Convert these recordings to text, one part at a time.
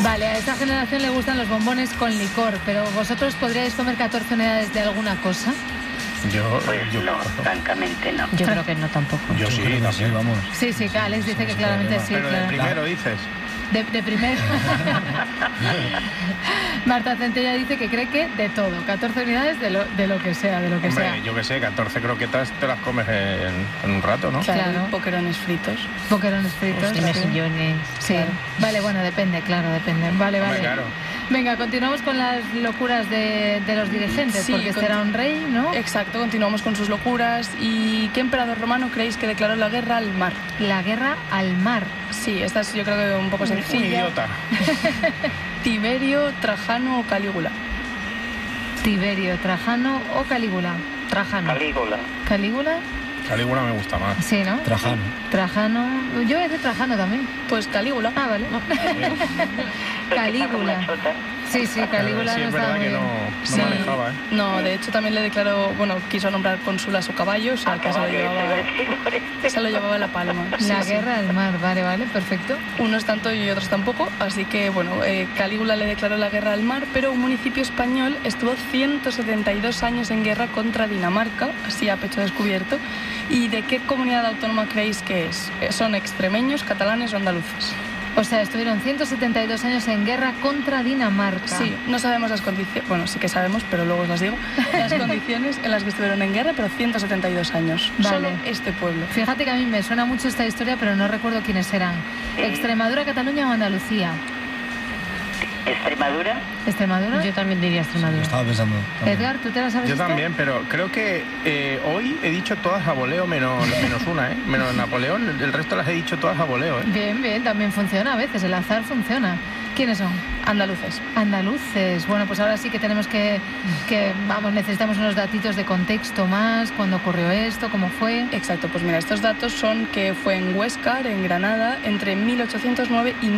Vale, a esta generación le gustan los bombones con licor, pero ¿vosotros podríais comer 14 unidades de alguna cosa? Pues no, francamente no. Yo creo que no tampoco. Yo sí, también. Sí, vamos. Sí, Alex dice que claramente sí. Pero claro. de primero dices. De primero. Marta Centella dice que cree que de todo, 14 unidades de lo que sea, Hombre, sea. yo que sé, 14 croquetas te las comes en un rato, ¿no? Claro. Pokerones fritos. Pokerones fritos. Y mejillones. Sí. Claro. Vale, bueno, depende. Vale. Hombre, claro. Venga, continuamos con las locuras de los dirigentes, Sí, porque este era un rey, ¿no? Exacto, continuamos con sus locuras. ¿Y qué emperador romano creéis que declaró la guerra al mar? La guerra al mar. Sí, esta es yo creo que un poco Un sencilla. idiota. Tiberio, Trajano o Calígula. Tiberio, Trajano o Calígula. Trajano. ¿Calígula? Calígula me gusta más. Sí, ¿no? Trajano. Yo voy a decir Trajano también. Pues Calígula. Ah, vale. Calígula. Sí, Calígula Sí, no es estaba verdad muy que bien. no manejaba, ¿eh? No, de hecho también le declaró, quiso nombrar cónsul a su caballo, o sea, que se lo llevaba la palma. La guerra al mar, vale, perfecto. Unos tanto y otros tampoco, así que Calígula le declaró la guerra al mar, pero un municipio español estuvo 172 años en guerra contra Dinamarca, así a pecho descubierto. ¿Y de qué comunidad autónoma creéis que es? ¿Son extremeños, catalanes o andaluces? O sea, estuvieron 172 años en guerra contra Dinamarca. Sí, no sabemos las condiciones, bueno, sí que sabemos, pero luego os las digo, las condiciones en las que estuvieron en guerra, pero 172 años. Vale. Solo este pueblo. Fíjate que a mí me suena mucho esta historia, pero no recuerdo quiénes eran. ¿Extremadura, Cataluña o Andalucía? ¿Extremadura? Yo también diría Extremadura. Estaba pensando. También. Edgar, ¿tú te la sabes? Yo esta? también, pero creo que hoy he dicho todas a voleo menos una, ¿eh? Menos Napoleón, el resto las he dicho todas a voleo, ¿eh? Bien, también funciona a veces, el azar funciona. ¿Quiénes son? Andaluces. Bueno, pues ahora sí que tenemos que necesitamos unos datitos de contexto más, cuándo ocurrió esto, cómo fue. Exacto, pues mira, estos datos son que fue en Huéscar, en Granada, entre 1809 y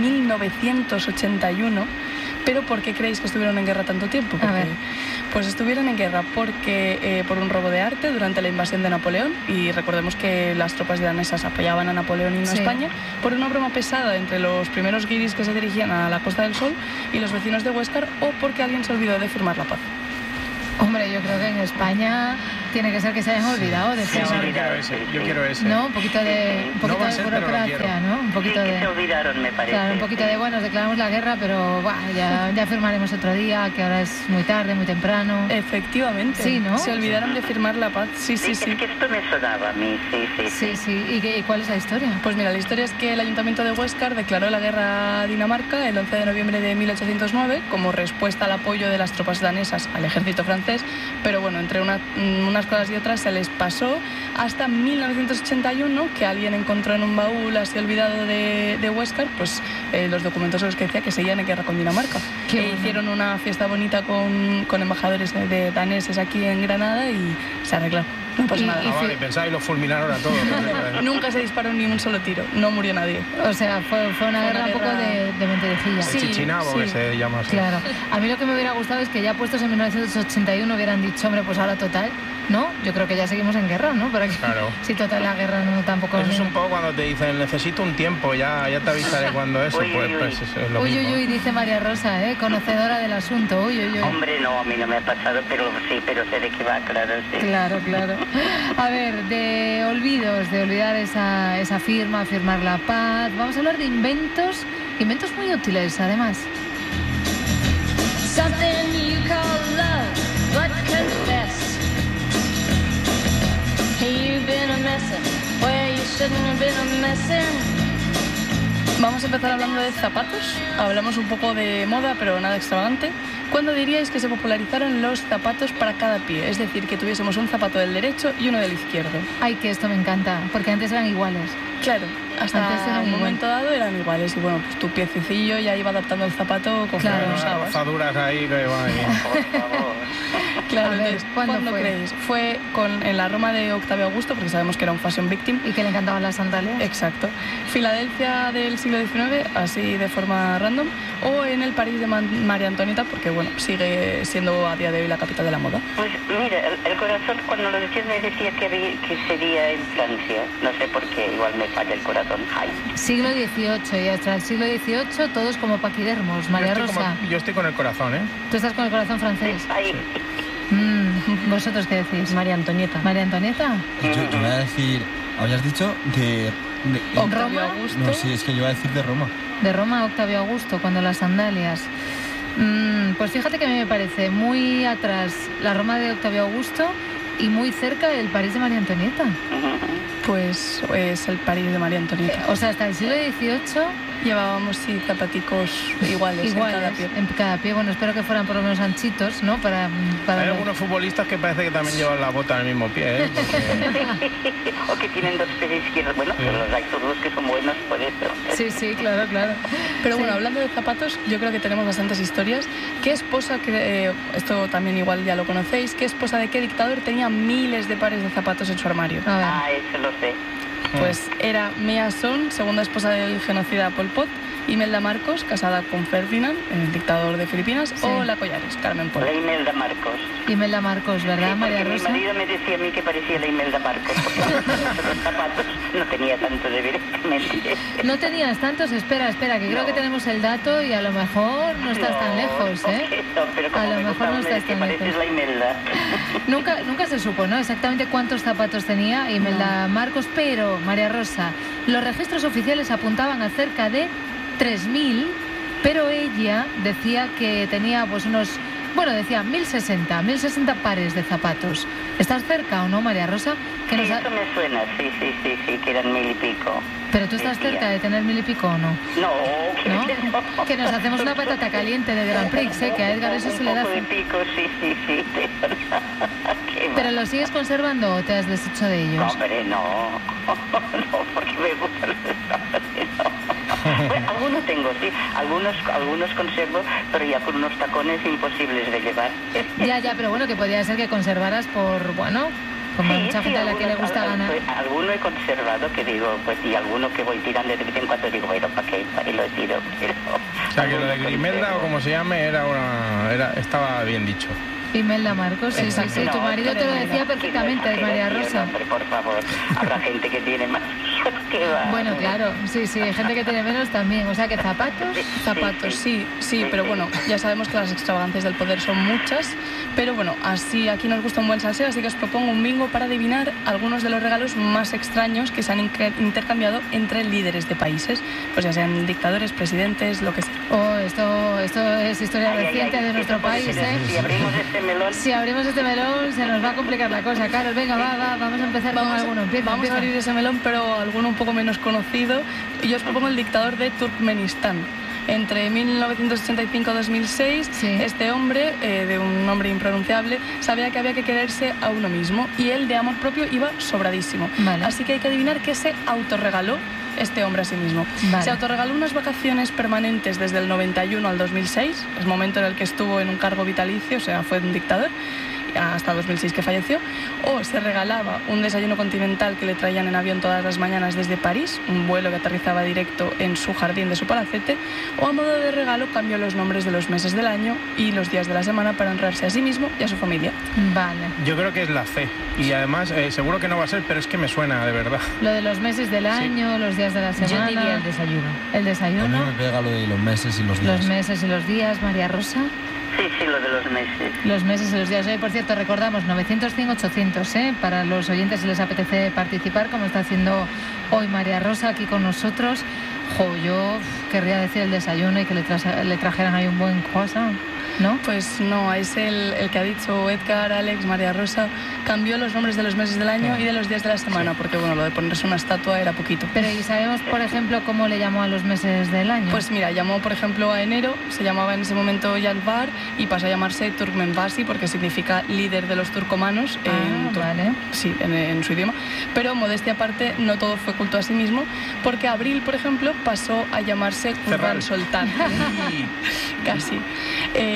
1981. ¿Pero por qué creéis que estuvieron en guerra tanto tiempo? A ver. Pues estuvieron en guerra porque por un robo de arte durante la invasión de Napoleón, y recordemos que las tropas danesas apoyaban a Napoleón y no a España, por una broma pesada entre los primeros guiris que se dirigían a la Costa del Sol y los vecinos de Huéscar, o porque alguien se olvidó de firmar la paz. Hombre, yo creo que en España tiene que ser que se hayan olvidado de Sí, yo quiero ese. ¿No? Un poquito de No va a ser, pero lo burocracia, quiero. ¿no? Un poquito Sí, de... que se olvidaron, me parece. Claro, un poquito de, bueno, nos declaramos la guerra, pero ya firmaremos otro día, que ahora es muy tarde, muy temprano. Efectivamente. Sí, ¿no? Se olvidaron de firmar la paz. Sí. Es que esto me sonaba a mí, sí. Sí. ¿Y cuál es la historia? Pues mira, la historia es que el Ayuntamiento de Huéscar declaró la guerra a Dinamarca el 11 de noviembre de 1809 como respuesta al apoyo de las tropas danesas al ejército francés, pero bueno, entre unas cosas y otras se les pasó hasta 1981, que alguien encontró en un baúl así olvidado de Huéscar, pues los documentos en los que decía que seguían en guerra con Dinamarca. Qué bueno. Hicieron una fiesta bonita con embajadores de daneses aquí en Granada y se arregló. No pasó nada. Vale, pensáis los fulminaron a todos. Nunca se disparó ni un solo tiro, no murió nadie. O sea, fue una guerra un poco de mentirijilla. El chichinabo, que se llama así. Claro. A mí lo que me hubiera gustado es que ya puestos en 1981 hubieran dicho, hombre, pues ahora total, ¿no? Yo creo que ya seguimos en guerra, ¿no? Para que, Claro. Si total la guerra no tampoco... Eso es un poco cuando te dicen, necesito un tiempo, ya te avisaré cuando eso, pues es lo mismo. Uy, dice María Rosa, conocedora del asunto, uy. Hombre, no, a mí no me ha pasado, pero sí, pero sé de qué va, claro, sí. Claro. A ver, de olvidos, de olvidar esa firma, firmar la paz. Vamos a hablar de inventos muy útiles, además. Something you call love, but confess. You've been a messin' where you shouldn't have been a messin'. Vamos a empezar hablando de zapatos. Hablamos un poco de moda, pero nada extravagante. ¿Cuándo diríais que se popularizaron los zapatos para cada pie? Es decir, que tuviésemos un zapato del derecho y uno del izquierdo. Ay, que esto me encanta, porque antes eran iguales. Claro, hasta Antes eran un momento dado eran iguales y bueno, pues tu piececillo ya iba adaptando el zapato conforme Claro. lo usabas. Rozaduras ahí, que madre mía. Por favor. Claro, A ver, entonces, ¿cuándo fue? creéis? Fue en la Roma de Octavio Augusto, porque sabemos que era un fashion victim. Y que le encantaban las sandalias. Exacto. Filadelfia del siglo XIX, así de forma random, o en el París de María Antonieta, porque bueno, sigue siendo a día de hoy la capital de la moda. Pues mira, el corazón cuando lo decías me decía que sería en Francia. No sé por qué, igual me falla el corazón. Ay. Siglo XVIII, y hasta el siglo XVIII todos como paquidermos. María Rosa, Yo estoy con el corazón, ¿eh? tú estás con el corazón francés. Ay. ¿Vosotros qué decís? María Antonieta. María Antonieta. Yo voy a decir, habías dicho de Octavio Roma. Augusto. no, sí, es que yo iba a decir de Roma. De Roma, Octavio Augusto, cuando las sandalias. Pues fíjate que a mí me parece muy atrás la Roma de Octavio Augusto y muy cerca el París de María Antonieta. Pues es el París de María Antonieta. O sea, hasta el siglo XVIII Llevábamos sí, zapaticos iguales en cada pie. en cada pie. Bueno, espero que fueran por lo menos anchitos, ¿no? Para Hay algunos futbolistas que parece que también llevan la bota en el mismo pie, ¿eh? O que tienen dos pies izquierdos. Bueno, pero los hay todos que son buenos por eso. Sí, sí, claro, claro. Pero bueno, hablando de zapatos, yo creo que tenemos bastantes historias. ¿Qué esposa, esto también igual ya lo conocéis, qué esposa de qué dictador tenía miles de pares de zapatos en su armario? A ver. Ah, eso lo sé. Pues era Mea Son, segunda esposa del genocida Pol Pot, Imelda Marcos, casada con Ferdinand, el dictador de Filipinas, Sí. o La Collares, Carmen Pol. La Imelda Marcos. Imelda Marcos, ¿verdad, Sí, María porque Rosa? mi marido me decía a mí que parecía la Imelda Marcos, porque los zapatos no tenía tanto de evidentemente. No tenías tantos, espera, que creo No. que tenemos el dato y a lo mejor no estás tan lejos, ¿eh? Poquito, pero como A lo me mejor gustaba, no me estás decía, tan pareces lejos. la Imelda. Nunca se supo, ¿no? Exactamente cuántos zapatos tenía Imelda Marcos, pero, María Rosa, los registros oficiales apuntaban a cerca de 3.000, pero ella decía que tenía pues unos, decía 1.060 pares de zapatos. ¿Estás cerca o no, María Rosa? Que Sí, nos ha- eso me suena, sí, que eran 1000 y pico. Pero tú estás Decía. cerca de tener 1.000 y pico o no. No, ¿No? que no. Que nos hacemos una patata caliente de Grand Prix, ¿eh? Que a Edgar eso se le da. Un poco de pico, sí, pero qué ¿Pero va. los sigues conservando o te has deshecho de No, ellos? hombre, no, porque me gustan los zapatos, no. Bueno, algunos tengo, sí, algunos conservo, pero ya con unos tacones imposibles de llevar. Ya, pero bueno, que podría ser que conservaras por, como hay mucha gente a la que le gusta ganar. Alguno he conservado que digo, pues, y alguno que voy tirando de vez en cuando digo, bueno, ¿para qué? Y lo tiro, pero... O sea, que lo de Grimelda o como se llame estaba bien dicho. Imelda Marcos, sí. No, Tu marido te lo decía perfectamente, María Rosa. Hombre, por favor, habrá gente que tiene más hijos que va. Bueno, claro, sí, hay gente que tiene menos también. O sea, que zapatos. Zapatos, sí, pero bueno, ya sabemos que las extravagancias del poder son muchas, pero bueno, así aquí nos gusta un buen salseo, así que os propongo un bingo para adivinar algunos de los regalos más extraños que se han intercambiado entre líderes de países, pues ya sean dictadores, presidentes, lo que sea. Oh, esto es historia reciente de nuestro país, ¿eh? Si abrimos este melón... Si abrimos este melón se nos va a complicar la cosa, Carol. Venga, vamos a empezar con alguno. Vamos a abrir ese melón, pero alguno un poco menos conocido. Y yo os propongo el dictador de Turkmenistán. Entre 1985 y 2006, Sí. este hombre, de un nombre impronunciable, sabía que había que quererse a uno mismo y él de amor propio iba sobradísimo. Vale. Así que hay que adivinar qué se autorregaló este hombre a sí mismo. Vale. Se autorregaló unas vacaciones permanentes desde el 91 al 2006, el momento en el que estuvo en un cargo vitalicio, o sea, fue un dictador, hasta 2006 que falleció, o se regalaba un desayuno continental que le traían en avión todas las mañanas desde París, un vuelo que aterrizaba directo en su jardín de su palacete, o a modo de regalo cambió los nombres de los meses del año y los días de la semana para honrarse a sí mismo y a su familia. Vale. Yo creo que es la C. Y además, seguro que no va a ser, pero es que me suena, de verdad. Lo de los meses del año, los días de la Yo semana. diría el desayuno. El A mí desayuno, me pega lo de los meses y los días. los meses y los días, María Rosa. Sí, lo de los meses. Los meses y los días. Hoy, por cierto, recordamos 900-100-800, ¿eh? Para los oyentes si les apetece participar, como está haciendo hoy María Rosa aquí con nosotros. Yo querría decir el desayuno y que le trajeran ahí un buen croissant, ¿no? Pues no, es el que ha dicho Edgar, Alex, María Rosa, cambió los nombres de los meses del año y de los días de la semana, porque bueno, lo de ponerse una estatua era poquito. Pero ¿y sabemos, por ejemplo, cómo le llamó a los meses del año? Pues mira, llamó por ejemplo a enero, se llamaba en ese momento Yanvar y pasó a llamarse Turkmenbasi porque significa líder de los turcomanos vale. sí, en su idioma. Pero modestia aparte, no todo fue culto a sí mismo, porque abril, por ejemplo, pasó a llamarse Kurban Ferral. Soltán. Casi.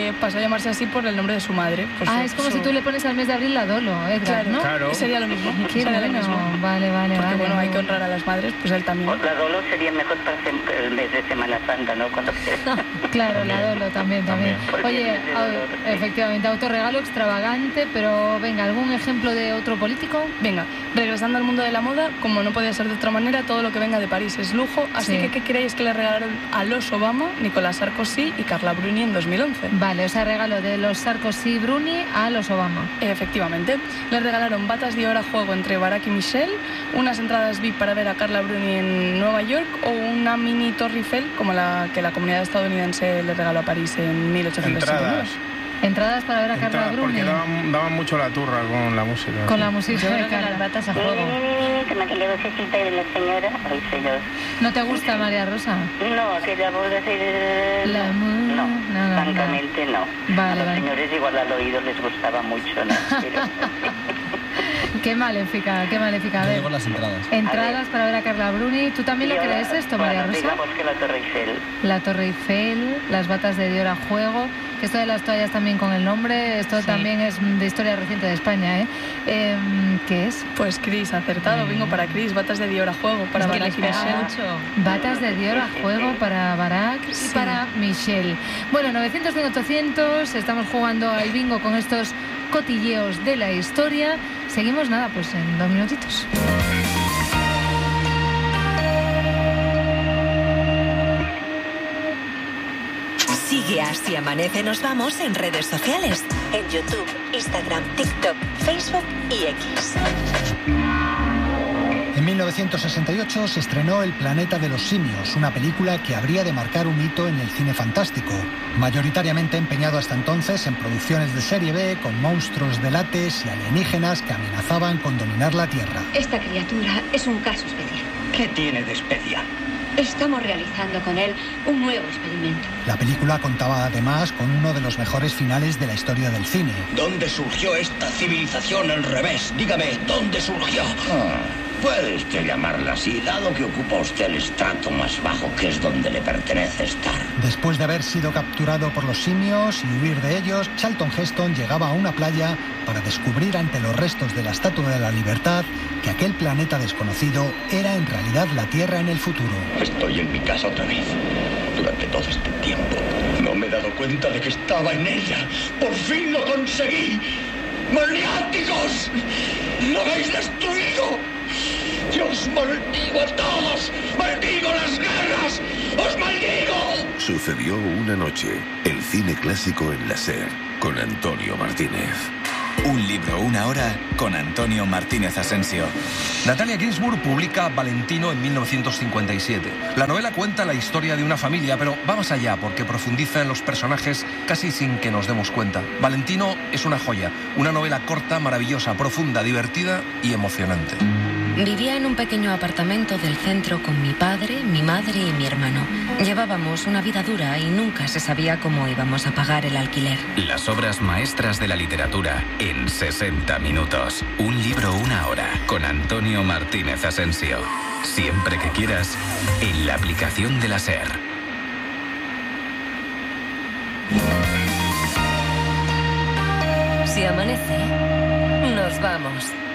pasó a llamarse así por el nombre de su madre. Es como si tú le pones al mes de abril la Dolo, Edgar, claro, ¿no? Claro. Sería lo mismo. Qué sería lo bueno. mismo. Vale. Porque bueno, hay que honrar a las madres, pues él también. La Dolo sería mejor para el mes de Semana Santa, ¿no? Cuando Claro, la Dolo también. Porque Oye, es de dolor. efectivamente, autorregalo extravagante, pero venga, ¿algún ejemplo de otro político? Venga, regresando al mundo de la moda, como no podía ser de otra manera, todo lo que venga de París es lujo, así Sí. que ¿qué creéis que le regalaron a los Obama, Nicolás Sarkozy y Carla Bruni en 2011? Vale, o sea, regalo de los Sarkozy y Bruni a los Obama. Efectivamente, les regalaron batas de oro a juego entre Barack y Michelle, unas entradas VIP para ver a Carla Bruni en Nueva York o una mini Torre Eiffel como la que la comunidad estadounidense le regaló a París en 1869. Entradas para ver a Carla Bruni. Porque daban mucho la turra con la música. Con la música Yo de creo que Carla. las batas a juego. Que me quedé vocecita de la señora. Ay, señor. ¿No te gusta, María Rosa? No, aquella voz así de... La mu- No, no, francamente no. Vale, A los vale. señores igual al oído les gustaba mucho, ¿no? Pero, Qué maléfica. A Yo ver, digo las entradas. entradas para ver a Carla Bruni. ¿Tú también lo y ahora, crees esto, María bueno, Rosa? digamos que la Torre Eiffel. La Torre Eiffel, las batas de Dior a juego, que esto de las toallas también con el nombre, esto Sí. también es de historia reciente de España, ¿eh? ¿Qué es? Pues Chris, acertado, bingo para Chris, batas de Dior a juego para Es que Barack les y pega Michelle. mucho. Batas de Dior a juego para Barack y Sí. para Michelle. Bueno, 900 en 800, estamos jugando al bingo con estos cotilleos de la historia. Seguimos nada, pues en 2 minutitos. Sigue Así Amanece Nos Vamos en redes sociales. En YouTube, Instagram, TikTok, Facebook y X. En 1968 se estrenó El planeta de los simios, una película que habría de marcar un hito en el cine fantástico, mayoritariamente empeñado hasta entonces en producciones de serie B con monstruos de látex y alienígenas que amenazaban con dominar la Tierra. Esta criatura es un caso especial. ¿Qué tiene de especial? Estamos realizando con él un nuevo experimento. La película contaba además con uno de los mejores finales de la historia del cine. ¿Dónde surgió esta civilización al revés? Dígame, ¿dónde surgió? Puede usted llamarla así, dado que ocupa usted el estrato más bajo, que es donde le pertenece estar. Después de haber sido capturado por los simios y huir de ellos, Charlton Heston llegaba a una playa para descubrir ante los restos de la Estatua de la Libertad que aquel planeta desconocido era en realidad la Tierra en el futuro. Estoy en mi casa otra vez. Durante todo este tiempo no me he dado cuenta de que estaba en ella. ¡Por fin lo conseguí! ¡Maniáticos! ¡Lo habéis destruido! ¡Yo os maldigo a todos! ¡Maldigo las guerras! ¡Os maldigo! Sucedió una noche, el cine clásico en la SER, con Antonio Martínez. Un libro, una hora, con Antonio Martínez Asensio. Natalia Ginzburg publica Valentino en 1957. La novela cuenta la historia de una familia, pero va más allá porque profundiza en los personajes casi sin que nos demos cuenta. Valentino es una joya, una novela corta, maravillosa, profunda, divertida y emocionante. Vivía en un pequeño apartamento del centro con mi padre, mi madre y mi hermano. Llevábamos una vida dura y nunca se sabía cómo íbamos a pagar el alquiler. Las obras maestras de la literatura en 60 minutos. Un libro, una hora, con Antonio Martínez Asensio. Siempre que quieras, en la aplicación de la SER. Si amanece, nos vamos.